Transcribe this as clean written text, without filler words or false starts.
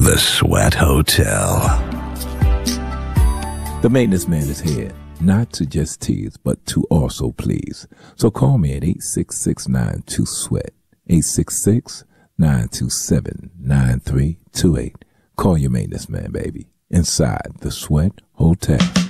The Sweat Hotel. The maintenance man is here, not to just tease, but to also please. So call me at 866-92-SWEAT, 866-927-9328. Call your maintenance man, baby, inside the Sweat Hotel.